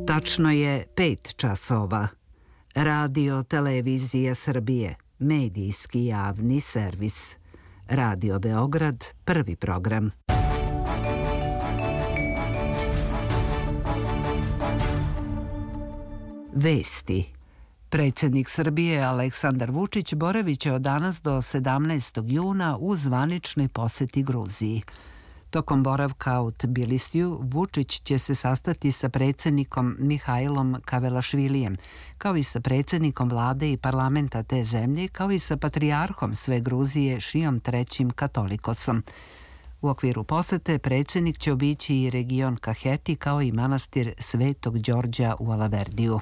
Tačno je 5 časova. Radio Televizija Srbije, medijski javni servis. Radio Beograd, prvi program. Vesti. Predsjednik Srbije Aleksandar Vučić boraviće od danas do 17. juna u zvaničnoj poseti Gruziji. Tokom boravka u Tbilisiju, Vučić će se sastati sa predsjednikom Mihajlom Kavelašvilijem, kao i sa predsjednikom vlade i parlamenta te zemlje, kao i sa patrijarhom sve Gruzije Šijom III Katolikosom. U okviru posete predsjednik će obići i region Kaheti, kao i manastir Svetog Đorđa u Alaverdiju.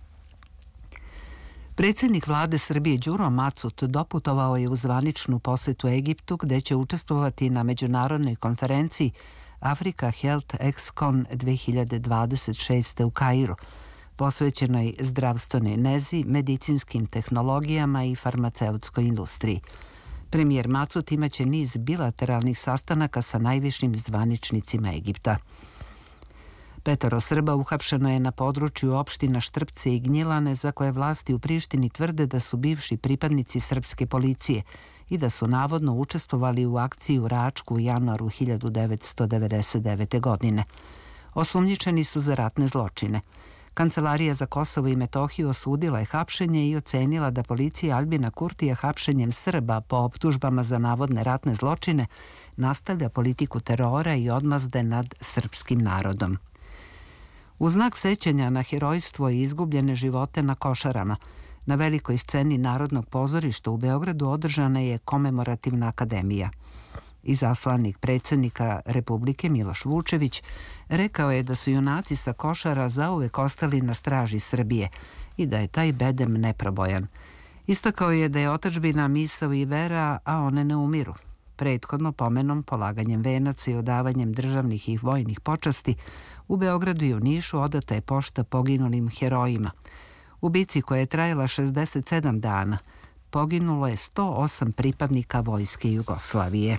Predsjednik vlade Srbije Đuro Macut doputovao je u zvaničnu posetu Egiptu, gde će učestvovati na međunarodnoj konferenciji Africa Health Excon 2026. u Kairu, posvećenoj zdravstvenoj nezi, medicinskim tehnologijama i farmaceutskoj industriji. Premijer Macut imaće niz bilateralnih sastanaka sa najvišim zvaničnicima Egipta. 5 Srba uhapšeno je na području opština Štrpce i Gnjilane, za koje vlasti u Prištini tvrde da su bivši pripadnici srpske policije i da su navodno učestvovali u akciji u Račku u januaru 1999. godine. Osumnjičeni su za ratne zločine. Kancelarija za Kosovo i Metohiju osudila je hapšenje i ocenila da policija Aljbina Kurtija hapšenjem Srba po optužbama za navodne ratne zločine nastavlja politiku terora i odmazde nad srpskim narodom. U znak sećanja na herojstvo i izgubljene živote na Košarama, na velikoj sceni Narodnog pozorišta u Beogradu održana je komemorativna akademija. Izaslanik predsjednika Republike Miloš Vučević rekao je da su junaci sa Košara zauvek ostali na straži Srbije i da je taj bedem neprobojan. Istakao je da je otadžbina misao i vera, a one ne umiru. Prethodno pomenom, polaganjem venaca i odavanjem državnih i vojnih počasti, u Beogradu i u Nišu odata je pošta poginulim herojima. U bici koja je trajala 67 dana poginulo je 108 pripadnika vojske Jugoslavije.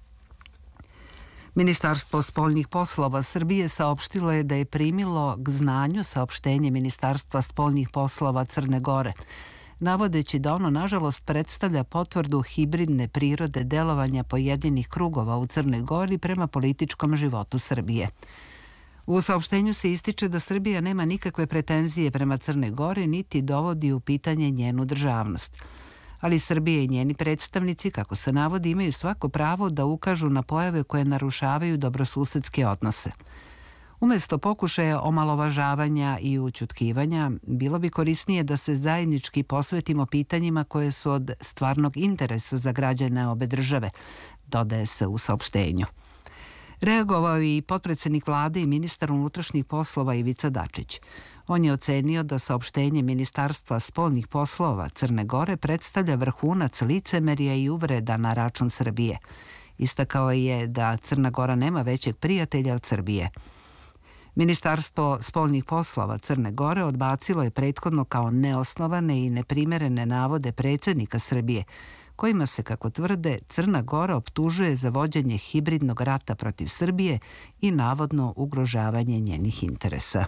Ministarstvo spoljnih poslova Srbije saopštilo je da je primilo k znanju saopštenje Ministarstva spoljnih poslova Crne Gore, navodeći da ono nažalost predstavlja potvrdu hibridne prirode delovanja pojedinih krugova u Crnoj Gori prema političkom životu Srbije. U saopštenju se ističe da Srbija nema nikakve pretenzije prema Crnoj Gori niti dovodi u pitanje njenu državnost. Ali Srbija i njeni predstavnici, kako se navodi, imaju svako pravo da ukažu na pojave koje narušavaju dobrosusedske odnose. Umesto pokušaja omalovažavanja i ućutkivanja, bilo bi korisnije da se zajednički posvetimo pitanjima koje su od stvarnog interesa za građane obe države, dodaje se u saopštenju. Reagovao je i potpredsjednik vlade i ministar unutrašnjih poslova Ivica Dačić. On je ocenio da saopštenje Ministarstva spoljnih poslova Crne Gore predstavlja vrhunac licemerja i uvreda na račun Srbije. Istakao je da Crna Gora nema većeg prijatelja od Srbije. Ministarstvo spoljnih poslova Crne Gore odbacilo je prethodno kao neosnovane i neprimerene navode predsjednika Srbije, kojima se, kako tvrde, Crna Gora optužuje za vođenje hibridnog rata protiv Srbije i navodno ugrožavanje njenih interesa.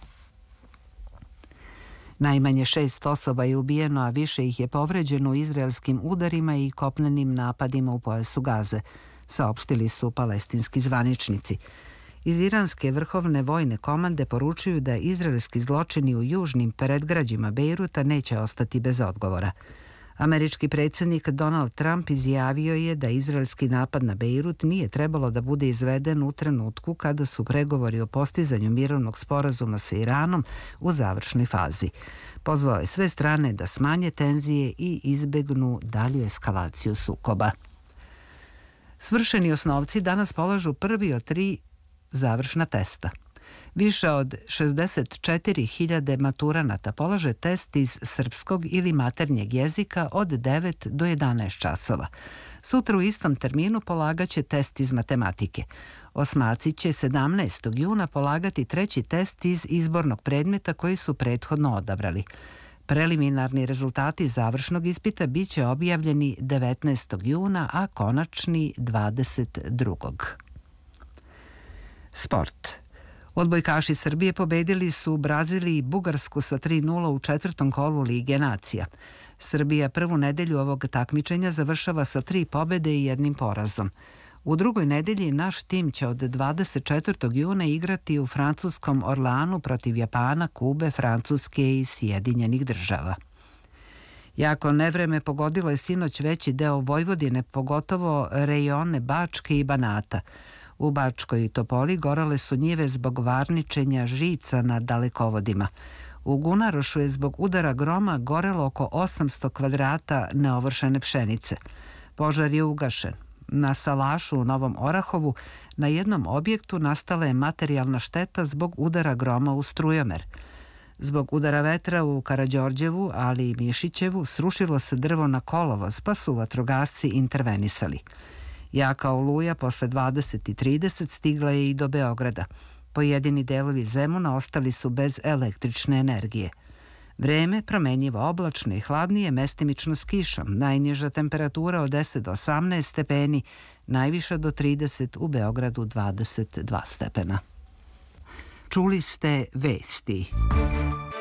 Najmanje 6 osoba je ubijeno, a više ih je povređeno u izraelskim udarima i kopnenim napadima u pojasu Gaze, saopštili su palestinski zvaničnici. Iz iranske vrhovne vojne komande poručuju da izraelski zločini u južnim predgrađima Bejruta neće ostati bez odgovora. Američki predsjednik Donald Trump izjavio je da izraelski napad na Bejrut nije trebalo da bude izveden u trenutku kada su pregovori o postizanju mirovnog sporazuma sa Iranom u završnoj fazi. Pozvao je sve strane da smanje tenzije i izbegnu dalju eskalaciju sukoba. Svršeni osnovci danas polažu prvi od 3 završna testa. Više od 64.000 maturanata polaže test iz srpskog ili maternjeg jezika od 9 do 11 časova. Sutra u istom terminu polagaće test iz matematike. Osmaci će 17. juna polagati 3. test iz izbornog predmeta koji su prethodno odabrali. Preliminarni rezultati završnog ispita bit će objavljeni 19. juna, a konačni 22. Sport. Odbojkaši Srbije pobedili su Brazil i Bugarsku sa 3:0 u četvrtom kolu Lige nacija. Srbija prvu nedelju ovog takmičenja završava sa 3 pobede i 1 porazom. U drugoj nedelji naš tim će od 24. juna igrati u francuskom Orleanu protiv Japana, Kube, Francuske i Sjedinjenih Država. Jako nevreme pogodilo je sinoć veći deo Vojvodine, pogotovo rejone Bačke i Banata. U Bačkoj Topoli gorale su njive zbog varničenja žica na dalekovodima. U Gunarošu je zbog udara groma gorelo oko 800 kvadrata neovršene pšenice. Požar je ugašen. Na Salašu u Novom Orahovu na jednom objektu nastala je materijalna šteta zbog udara groma u strujomer. Zbog udara vetra u Karađorđevu, ali i Mišićevu, srušilo se drvo na kolovoz, pa su vatrogasci intervenisali. Jaka oluja posle 20:30 stigla je i do Beograda. Pojedini delovi Zemuna ostali su bez električne energije. Vreme promenjivo oblačno i hladnije, mestimično s kišom. Najniža temperatura od 10 do 18 stepeni, najviša do 30, u Beogradu 22 stepena. Čuli ste vesti.